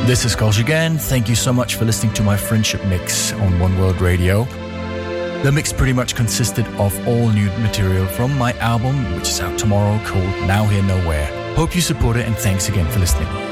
This is Kosh again. Thank you so much for listening to my Friendship Mix on One World Radio. The mix pretty much consisted of all new material from my album, which is out tomorrow, called Now Here Nowhere. Hope you support it, and thanks again for listening.